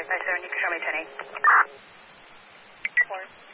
Right, 7, you can show me 10-8. 4.